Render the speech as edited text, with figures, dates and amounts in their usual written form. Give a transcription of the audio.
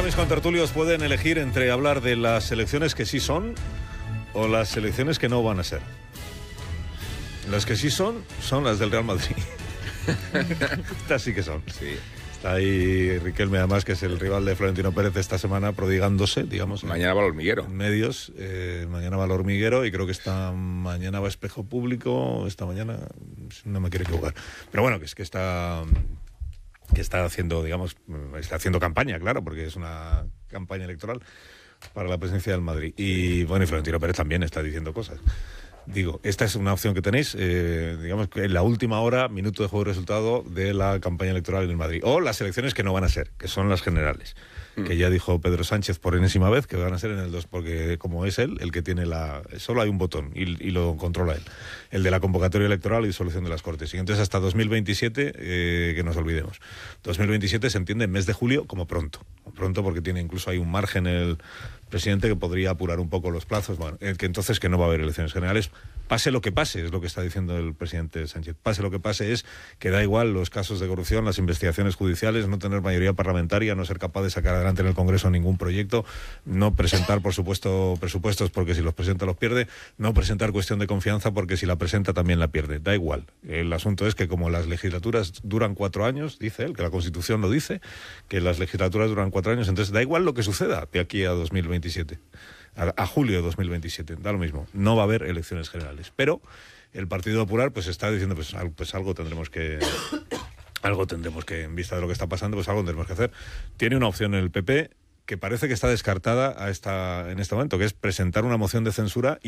mis contertulios pueden elegir entre hablar de las elecciones que sí son o las elecciones que no van a ser. Las que sí son las del Real Madrid. Estas sí que son. Sí. Está ahí Riquelme, además, que es el rival de Florentino Pérez esta semana, prodigándose, digamos. Mañana va al Hormiguero. En medios. Mañana va al Hormiguero y creo que esta mañana va a Espejo Público. Esta mañana no me quiero equivocar. Pero bueno, que está haciendo, digamos, está haciendo campaña, claro, porque es una campaña electoral para la presidencia del Madrid. Y bueno, y Florentino Pérez también está diciendo cosas. Digo, esta es una opción que tenéis, digamos, que en la última hora, minuto de juego y resultado de la campaña electoral en el Madrid. O las elecciones que no van a ser, que son las generales. Que ya dijo Pedro Sánchez por enésima vez que van a ser en el 2, porque como es él el que tiene solo hay un botón y lo controla él, el de la convocatoria electoral y disolución de las Cortes. Y entonces hasta 2027, que nos olvidemos. 2027 se entiende en mes de julio como pronto porque tiene incluso hay un margen el presidente que podría apurar un poco los plazos, bueno, que entonces que no va a haber elecciones generales, pase lo que pase, es lo que está diciendo el presidente Sánchez, pase lo que pase, es que da igual los casos de corrupción, las investigaciones judiciales, no tener mayoría parlamentaria, no ser capaz de sacar adelante en el Congreso ningún proyecto, no presentar, por supuesto, presupuestos porque si los presenta los pierde, no presentar cuestión de confianza porque si la presenta también la pierde, da igual. El asunto es que como las legislaturas duran 4 años, dice él, que la Constitución lo dice, que las legislaturas duran 4 años, entonces da igual lo que suceda de aquí a 2027. A julio de 2027, da lo mismo, no va a haber elecciones generales, pero el Partido Popular pues está diciendo pues algo tendremos que en vista de lo que está pasando, pues algo tendremos que hacer. Tiene una opción el PP que parece que está descartada en este momento, que es presentar una moción de censura